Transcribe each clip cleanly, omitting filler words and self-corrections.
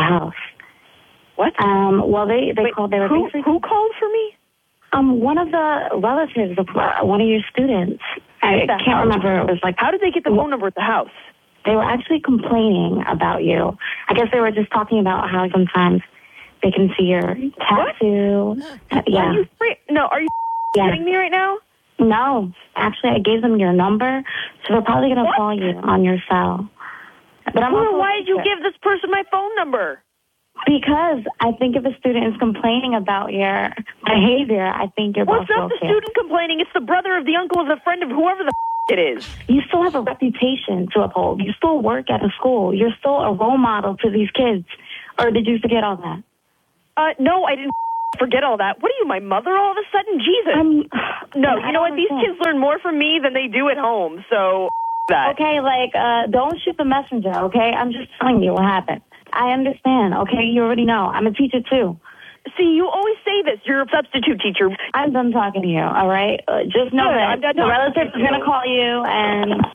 house. What? Well, they called. They were who called for me? One of the relatives of one of your students. I can't remember. It was like, how did they get the phone number at the house? They were actually complaining about you. I guess they were just talking about how sometimes they can see your tattoo. Yeah. Are you kidding me right now? No. Actually, I gave them your number, so they're probably going to call you on your cell. But why did you give this person my phone number? Because I think if a student is complaining about your behavior, I think you're both it's not the student complaining. It's the brother of the uncle of the friend of whoever the it is. You still have a reputation to uphold. You still work at a school. You're still a role model to these kids. Or did you forget all that? No, I didn't forget all that. What are you, my mother all of a sudden? Jesus. No, you know what? These kids learn more from me than they do at home. So that. Okay, don't shoot the messenger, okay? I'm just telling you what happened. I understand, okay? You already know. I'm a teacher, too. See, you always say this. You're a substitute teacher. I'm done talking to you, all right? Just know that the relative is going to call you and...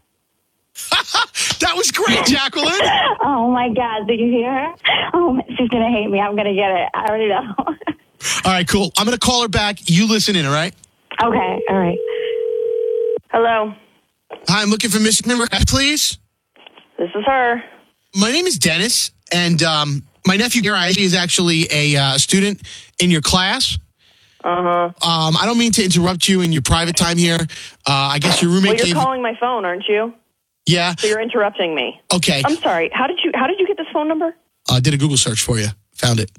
That was great, Jacqueline. Oh, my God. Did you hear her? Oh, she's going to hate me. I'm going to get it. I already know. All right, cool. I'm going to call her back. You listen in, all right? Okay, all right. Hello. Hi, I'm looking for Miss McGrath, please. This is her. My name is Dennis, and my nephew here is actually a student in your class. Uh-huh. I don't mean to interrupt you in your private time here. I guess your roommate you're calling my phone, aren't you? Yeah. So you're interrupting me. Okay. I'm sorry. How did you get this phone number? I did a Google search for you. Found it.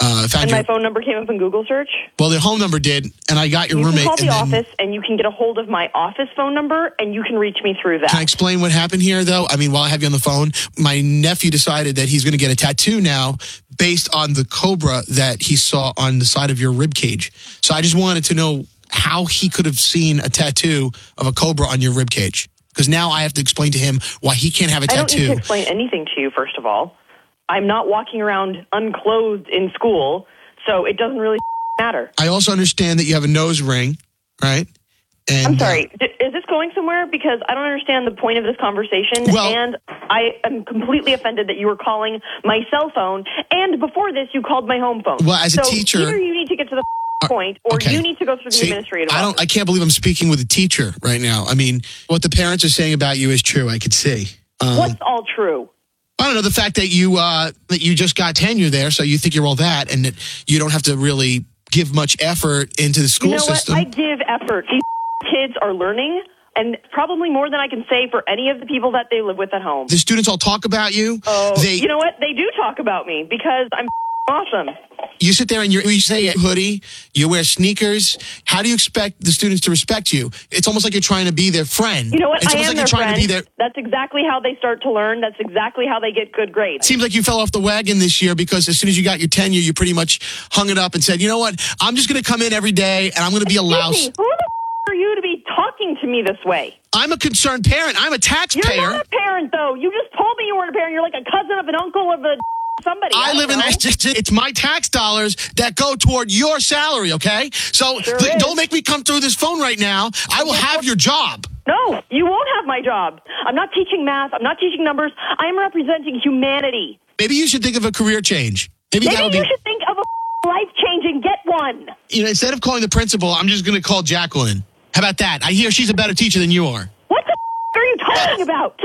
My phone number came up in Google search? Well, the home number did, and I got your roommate. You can call the office, and you can get a hold of my office phone number, and you can reach me through that. Can I explain what happened here, though? I mean, while I have you on the phone, my nephew decided that he's going to get a tattoo now based on the cobra that he saw on the side of your rib cage. So I just wanted to know how he could have seen a tattoo of a cobra on your rib cage. Because now I have to explain to him why he can't have a tattoo. I don't need to explain anything to you, first of all. I'm not walking around unclothed in school, so it doesn't really matter. I also understand that you have a nose ring, right? And, I'm sorry. Is this going somewhere? Because I don't understand the point of this conversation, and I am completely offended that you were calling my cell phone, and before this, you called my home phone. Well, as a teacher... either you need to get to the point, or you need to go through the administrative office. I can't believe I'm speaking with a teacher right now. I mean, what the parents are saying about you is true. I could see. What's all true? I don't know, the fact that you just got tenure there, so you think you're all that, and that you don't have to really give much effort into the school system. I give effort. These kids are learning, and probably more than I can say for any of the people that they live with at home. The students all talk about you. Oh, you know what? They do talk about me because I'm awesome. You sit there and you say a hoodie, you wear sneakers. How do you expect the students to respect you? It's almost like you're trying to be their friend. You know what? It's I almost am like their you're trying friend. to be their... That's exactly how they start to learn. That's exactly how they get good grades. Seems like you fell off the wagon this year because as soon as you got your tenure, you pretty much hung it up and said, you know what? I'm just going to come in every day and I'm going to be a louse. Who the are you to be talking to me this way? I'm a concerned parent. I'm a taxpayer. You're not a parent, though. You just told me you weren't a parent. You're like a cousin of an uncle of a... somebody. I live in it's my tax dollars that go toward your salary, okay? So don't make me come through this phone right now. I will have your job. No, you won't have my job. I'm not teaching math. I'm not teaching numbers. I am representing humanity. Maybe you should think of a career change. Maybe you should think of a life change and get one. You know, instead of calling the principal, I'm just going to call Jacqueline. How about that? I hear she's a better teacher than you are. What the are you talking about?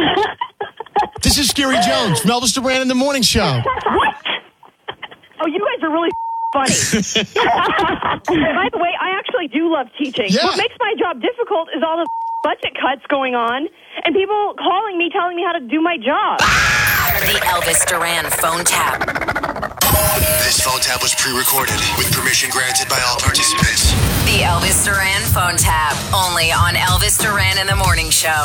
This is Scary Jones from Elvis Duran in the Morning Show. What? Oh, you guys are really funny. By the way, I actually do love teaching. Yeah. What makes my job difficult is all the budget cuts going on and people calling me, telling me how to do my job. The Elvis Duran phone tap. This phone tap was pre-recorded with permission granted by all participants. The Elvis Duran phone tap, only on Elvis Duran in the Morning Show.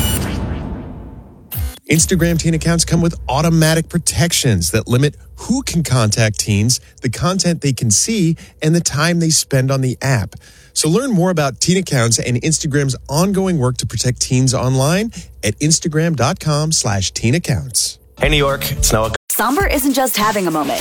Instagram teen accounts come with automatic protections that limit who can contact teens, the content they can see, and the time they spend on the app. So learn more about teen accounts and Instagram's ongoing work to protect teens online at Instagram.com/teen accounts. Hey, New York, it's Noah. Somber isn't just having a moment.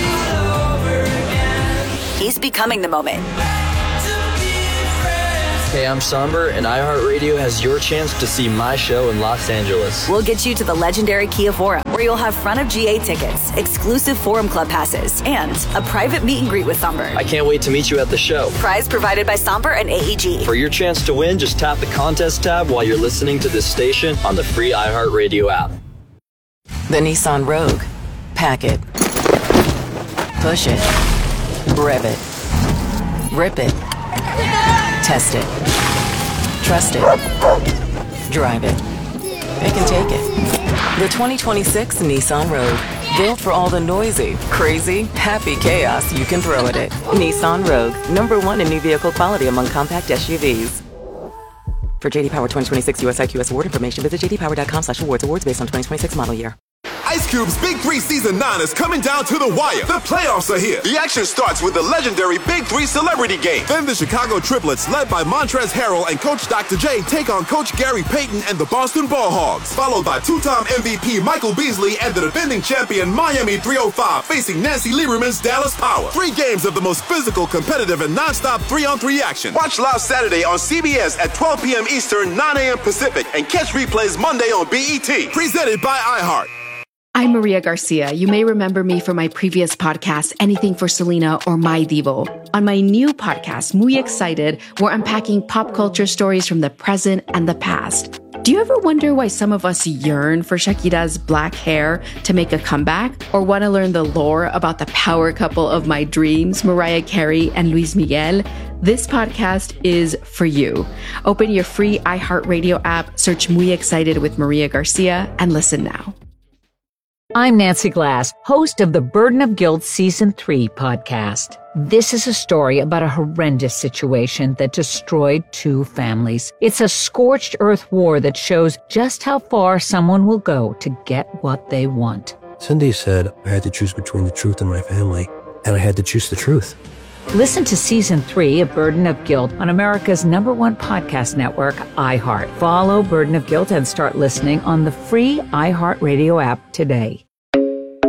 He's becoming the moment. Hey, I'm Somber, and iHeartRadio has your chance to see my show in Los Angeles. We'll get you to the legendary Kia Forum, where you'll have front of GA tickets, exclusive Forum Club passes, and a private meet and greet with Somber. I can't wait to meet you at the show. Prize provided by Somber and AEG. For your chance to win, just tap the contest tab while you're listening to this station on the free iHeartRadio app. The Nissan Rogue. Pack it. Push it. Rev it. Rip it. Test it. Trust it. Drive it. It can take it. The 2026 Nissan Rogue. Built for all the noisy, crazy, happy chaos you can throw at it. Nissan Rogue. #1 in new vehicle quality among compact SUVs. For JD Power 2026 US IQS award information, visit jdpower.com/awards. Awards based on 2026 model year. Ice Cube's Big 3 Season 9 is coming down to the wire. The playoffs are here. The action starts with the legendary Big 3 Celebrity Game. Then the Chicago Triplets, led by Montrezl Harrell and Coach Dr. J, take on Coach Gary Payton and the Boston Ball Hogs. Followed by two-time MVP Michael Beasley and the defending champion Miami 305 facing Nancy Lieberman's Dallas Power. 3 games of the most physical, competitive, and non-stop 3-on-3 action. Watch live Saturday on CBS at 12 p.m. Eastern, 9 a.m. Pacific, and catch replays Monday on BET. Presented by iHeart. I'm Maria Garcia. You may remember me from my previous podcast, Anything for Selena or My Divo. On my new podcast, Muy Excited, we're unpacking pop culture stories from the present and the past. Do you ever wonder why some of us yearn for Shakira's black hair to make a comeback? Or want to learn the lore about the power couple of my dreams, Mariah Carey and Luis Miguel? This podcast is for you. Open your free iHeartRadio app, search Muy Excited with Maria Garcia, and listen now. I'm Nancy Glass, host of the Burden of Guilt Season 3 podcast. This is a story about a horrendous situation that destroyed 2 families. It's a scorched earth war that shows just how far someone will go to get what they want. Cindy said I had to choose between the truth and my family, and I had to choose the truth. Listen to Season 3 of Burden of Guilt on America's #1 podcast network, iHeart. Follow Burden of Guilt and start listening on the free iHeartRadio app today.